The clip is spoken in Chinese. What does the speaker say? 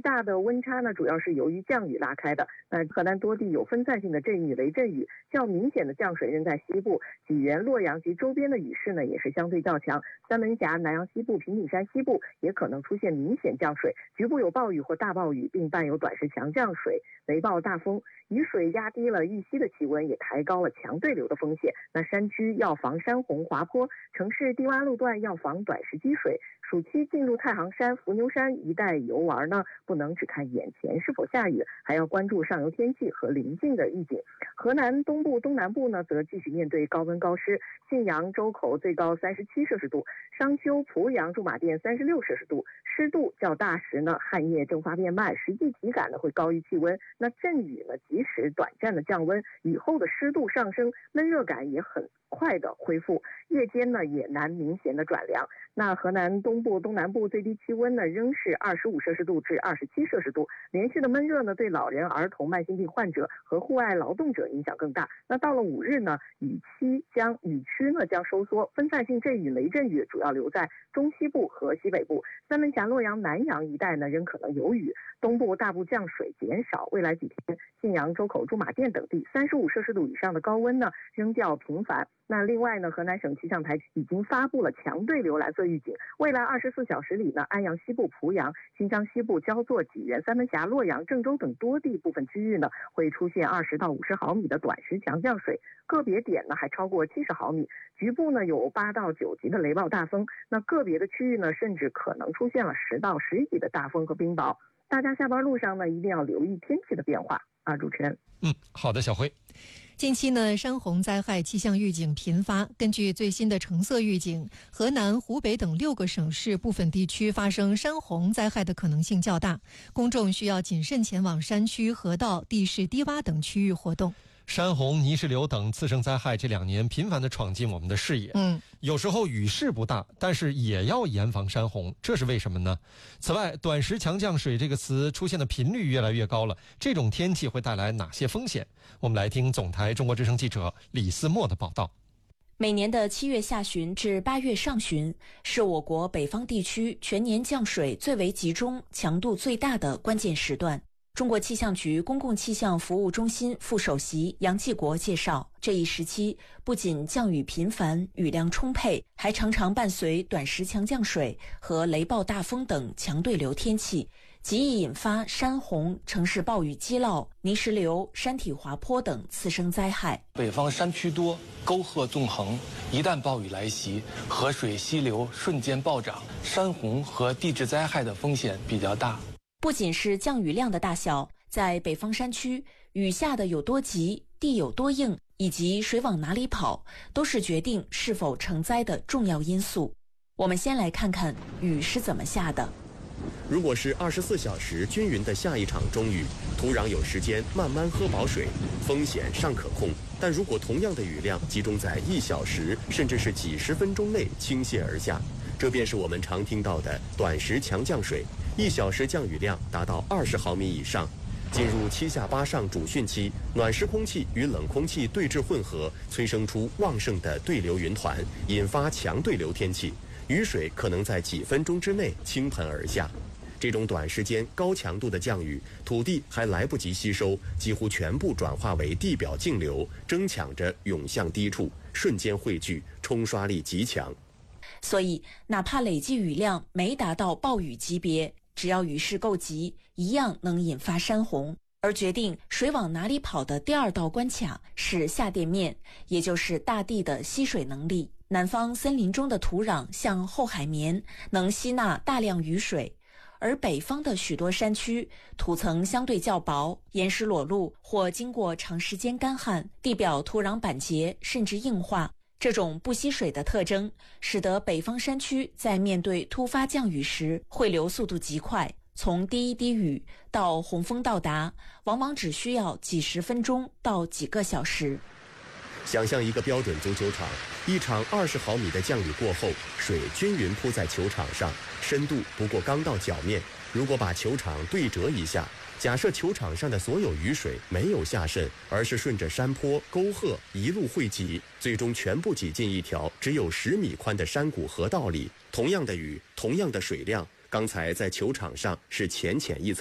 大的温差呢，主要是由于降雨拉开的。河南多地有分散性的阵雨、雷阵雨，较明显的降水仍在西部，济源、洛阳及周边的雨势呢也是相对较强。三门峡、南阳西部、平顶山西部也可能出现明显降水，局部有暴雨或大暴雨，并伴有短时强降水、雷暴大风。雨水压低了玉溪的气温，也抬高了强对流的风险。山区要防山洪滑坡，城市低洼路段要防短时积水。暑期进入太行山、伏牛山一带游玩呢，不能只看眼前是否下雨，还要关注上游天气和临近的预警。河南东部、东南部呢，则继续面对高温高湿，信阳、周口最高37摄氏度，商丘、濮阳、驻马店36摄氏度，湿度较大时呢，汗液蒸发变慢，实际体感呢会高于气温。阵雨呢，即使短暂的降温，雨后的湿度上升，闷热感也很快的恢复，夜间呢也难明显的转凉。河南东部、东南部最低气温呢仍是25摄氏度至27摄氏度，连续的闷热呢对老人、儿童、慢性病患者和户外劳动者影响更大。到了5日呢，雨区呢将收缩，分散性阵雨、雷阵雨主要留在中西部和西北部，三门峡、洛阳、南阳一带呢仍可能有雨，东部大部降水减少。未来几天，信阳、周口、驻马店等地35摄氏度以上的高温呢仍较频繁。另外呢，河南省气象台已经发布了强对流蓝色预警，未来24小时里呢，安阳西部、濮阳、新疆西部、焦作、济源、三门峡、洛阳、郑州等多地部分区域呢会出现20到50毫米的短时强降水，个别点呢还超过70毫米，局部呢有8到9级的雷暴大风，个别的区域呢甚至可能出现了10到11级的大风和冰雹。大家下班路上呢一定要留意天气的变化啊，主持人。 好的，小辉。 近期呢，山洪灾害气象预警频发。根据最新的橙色预警，河南、湖北等6个省市部分地区发生山洪灾害的可能性较大，公众需要谨慎前往山区、河道、地势低洼等区域活动。 山洪、泥石流等次生灾害这2年频繁地闯进我们的视野。有时候雨势不大，但是也要严防山洪，这是为什么呢？此外，短时强降水这个词出现的频率越来越高了，这种天气会带来哪些风险？我们来听总台中国之声记者李思墨的报道。 每年的7月下旬至8月上旬是我国北方地区全年降水最为集中、强度最大的关键时段。中国气象局公共气象服务中心副首席杨继国介绍，这一时期不仅降雨频繁、雨量充沛，还常常伴随短时强降水和雷暴大风等强对流天气，极易引发山洪、城市暴雨积涝、泥石流、山体滑坡等次生灾害。 北方山区多，沟壑纵横，一旦暴雨来袭，河水溪流瞬间暴涨，山洪和地质灾害的风险比较大。 不仅是降雨量的大小，在北方山区，雨下的有多急、地有多硬，以及水往哪里跑，都是决定是否成灾的重要因素。我们先来看看雨是怎么下的。 如果是24小时均匀的下一场中雨，土壤有时间慢慢喝饱水，风险尚可控。但如果同样的雨量集中在1小时甚至是几十分钟内倾泻而下，这便是我们常听到的短时强降水，1小时降雨量达到20毫米以上。进入7下8上主汛期，暖湿空气与冷空气对峙混合，催生出旺盛的对流云团，引发强对流天气，雨水可能在几分钟之内倾盆而下。这种短时间高强度的降雨，土地还来不及吸收，几乎全部转化为地表径流，争抢着涌向低处，瞬间汇聚，冲刷力极强。 所以哪怕累计雨量没达到暴雨级别，只要雨势够急，一样能引发山洪。而决定水往哪里跑的第2道关卡是下垫面，也就是大地的吸水能力。南方森林中的土壤像厚海绵，能吸纳大量雨水，而北方的许多山区土层相对较薄，岩石裸露或经过长时间干旱，地表土壤板结甚至硬化。这种不吸水的特征，使得北方山区在面对突发降雨时，汇流速度极快，从第一滴雨到洪峰到达，往往只需要几十分钟到几个小时。 想象一个标准足球场，一场20毫米的降雨过后，水均匀铺在球场上，深度不过刚到脚面。如果把球场对折一下，假设球场上的所有雨水没有下渗，而是顺着山坡、沟壑一路汇集，最终全部挤进一条只有10米宽的山谷河道里。同样的雨，同样的水量，刚才在球场上是浅浅一层。